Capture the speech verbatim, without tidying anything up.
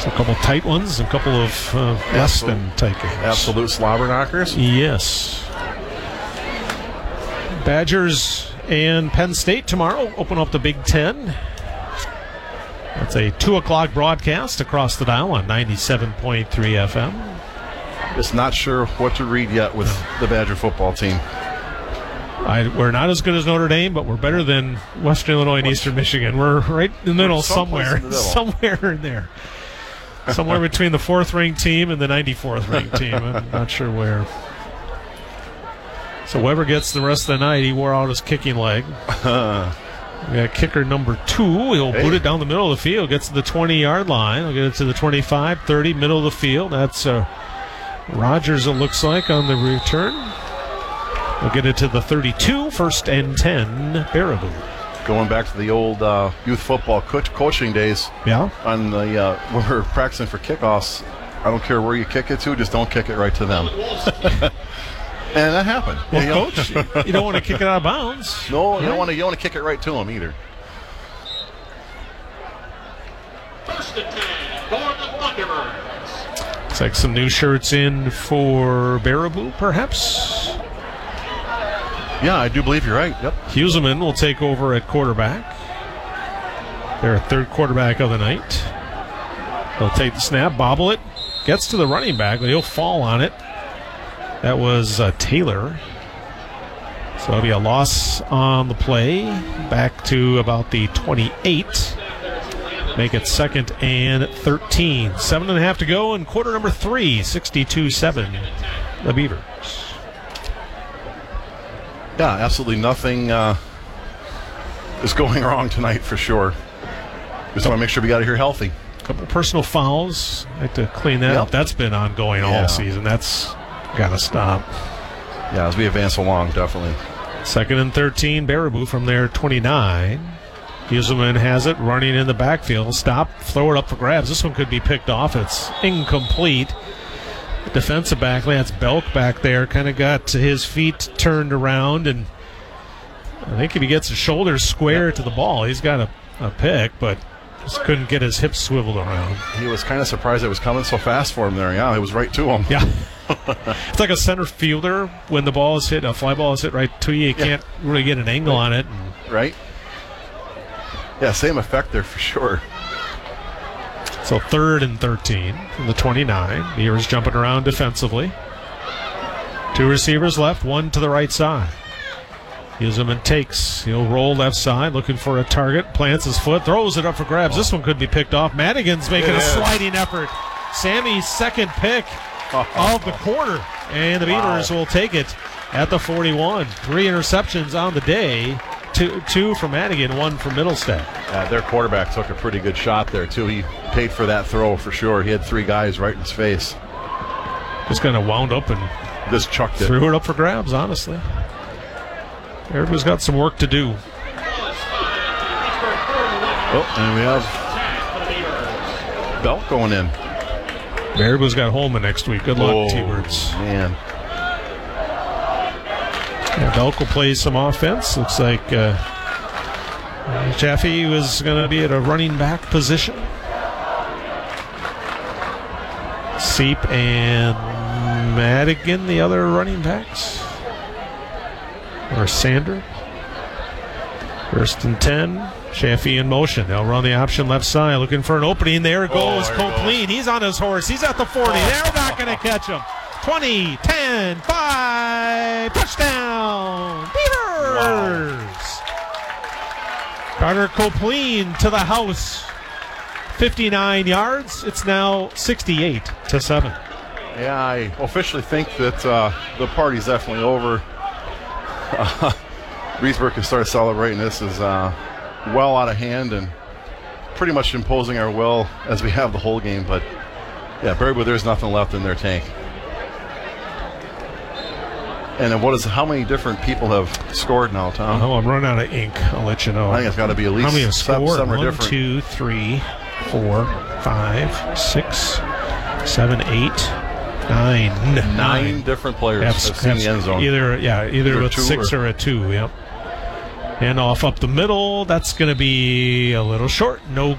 So a couple tight ones, a couple of uh, less Absolute, than tight games. Absolute slobber knockers. Yes. Badgers and Penn State tomorrow open up the Big Ten. That's a two o'clock broadcast across the dial on ninety-seven point three F M. Just not sure what to read yet with the Badger football team. I, we're not as good as Notre Dame, but we're better than Western Illinois and Eastern Michigan. We're right in the middle somewhere. In the somewhere in there. Somewhere between the fourth-ranked team and the ninety-fourth ranked team. I'm not sure where. So Weber gets the rest of the night. He wore out his kicking leg. We got kicker number two. He'll hey. boot it down the middle of the field. Gets to the twenty-yard line. He'll get it to the twenty-five, thirty, middle of the field. That's uh, Rogers, it looks like, on the return. We'll get it to the thirty-two, first and ten, Baraboo. Going back to the old uh, youth football co- coaching days. Yeah. On the uh, when we're practicing for kickoffs, I don't care where you kick it to, just don't kick it right to them. And that happened. Well, you know? Coach, you don't want to kick it out of bounds. No, you don't want to. You don't want to kick it right to them either. First and ten, going to Thunderbirds. Looks like some new shirts in for Baraboo, perhaps. Yeah, I do believe you're right. Yep. Huseman will take over at quarterback. Their third quarterback of the night. He'll take the snap, bobble it, gets to the running back, but he'll fall on it. That was uh, Taylor. So it'll be a loss on the play. Back to about the twenty-eight. Make it second and thirteen. Seven and a half to go in quarter number three. sixty-two seven. The Beavers. Yeah, absolutely nothing uh, is going wrong tonight for sure. Just want to make sure we got to hear healthy. A couple personal fouls. I have to clean that yep. up. That's been ongoing yeah. all season. That's got to stop. Yeah, as we advance along, definitely. Second and thirteen, Baraboo from their twenty-nine. Huseman has it, running in the backfield. Stop, throw it up for grabs. This one could be picked off. It's incomplete. Defensive back, Lance Belk back there, kind of got his feet turned around, and I think if he gets his shoulders square to the ball, he's got a, a pick, but just couldn't get his hips swiveled around. He was kind of surprised it was coming so fast for him there. Yeah, it was right to him. Yeah. It's like a center fielder when the ball is hit, a fly ball is hit right to you. You can't yeah. really get an angle right. on it. And right. Yeah, same effect there for sure. So third and thirteen from the twenty-nine. Beavers jumping around defensively. Two receivers left, one to the right side. Huseman takes. He'll roll left side, looking for a target. Plants his foot, throws it up for grabs. This one could be picked off. Madigan's making a sliding effort. Sammy's second pick of the quarter. And the Beavers wow. will take it at the forty-one. Three interceptions on the day. Two, two from Madigan, one from Middlestead. Uh, their quarterback took a pretty good shot there, too. He paid for that throw for sure. He had three guys right in his face. Just kind of wound up and just chucked it. Threw it up for grabs, honestly. Everybody's got some work to do. Oh, and we have Belk going in. Baraboo's got Holman next week. Good luck, oh, T-Birds. Man. Yeah, Belk will play some offense. Looks like uh, Chaffee was going to be at a running back position. Seep and Madigan, the other running backs. Or Sander. First and ten. Chaffee in motion. They'll run the option left side. Looking for an opening. There goes oh, Copeland. He's on his horse. He's at the forty. Oh, They're not going to catch him. twenty, ten, five. Touchdown. Beavers. Wow. Carter Copeland to the house. fifty-nine yards. It's now sixty-eight to seven. Yeah, I officially think that uh, the party's definitely over. Uh, Reesburg can start celebrating. This is uh, well out of hand and pretty much imposing our will as we have the whole game. But yeah, Baraboo, there's nothing left in their tank. And then what is how many different people have scored now, Tom? Oh, I'm running out of ink. I'll let you know. I think it's got to be at least how many have seven, scored? seven One, different. two, three, four, five, six, seven, eight. Nine. Nine, Nine different players have, have seen have the end zone. Either, yeah, either, Either with two six or, or a two, yep. And off up the middle, that's going to be a little short. No